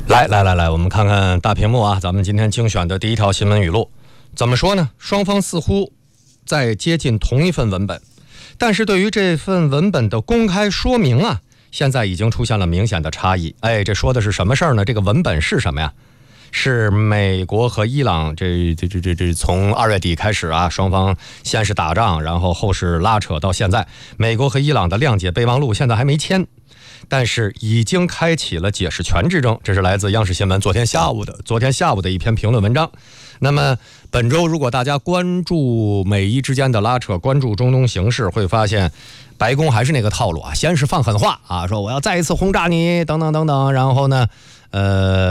来，我们看看大屏幕啊，咱们今天精选的第一条新闻语录，怎么说呢？双方似乎在接近同一份文本，但是对于这份文本的公开说明啊，现在已经出现了明显的差异。这说的是什么事儿呢？这个文本是什么呀？是美国和伊朗这从2月底开始啊，双方先是打仗，然后后是拉扯，到现在美国和伊朗的谅解备忘录现在还没签，但是已经开启了解释权之争。这是来自央视新闻昨天下午的一篇评论文章。那么本周如果大家关注美伊之间的拉扯，关注中东形势，会发现白宫还是那个套路啊，先是放狠话啊，说我要再一次轰炸你等等等等，然后呢